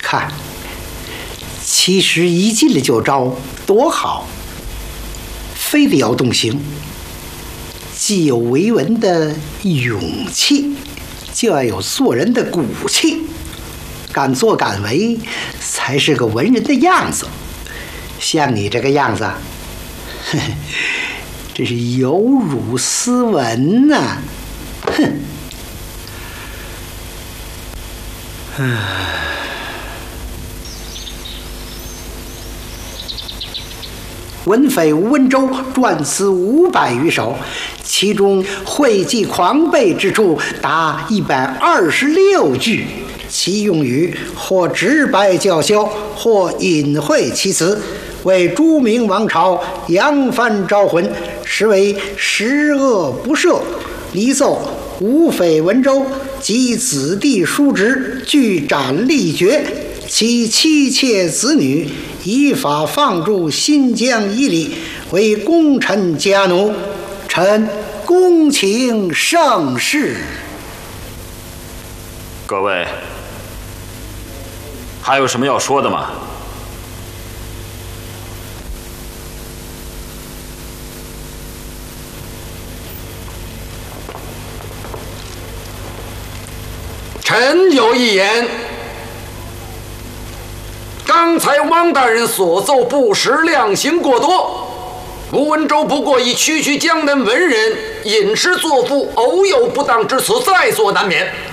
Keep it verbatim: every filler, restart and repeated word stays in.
看，其实一进来就招，多好！非得要动刑，既有为文的勇气，就要有做人的骨气，敢作敢为，才是个文人的样子。像你这个样子，呵呵，这是有辱斯文呐、啊！哼！唉。文匪吴文周篆词五百余首，其中讳忌狂悖之处达一百二十六句，其用语或直白叫嚣，或隐晦其辞，为朱明王朝扬帆招魂，实为十恶不赦。离奏吴匪文周及子弟叔侄俱斩立决，其妻妾子女依法放逐新疆伊犁，为功臣家奴，臣恭请圣事。 各位，还有什么要说的吗？ 臣有一言。刚才汪大人所奏不实，量刑过多。吴文周不过以区区江南文人饮食作赋，偶有不当之词，在所难免。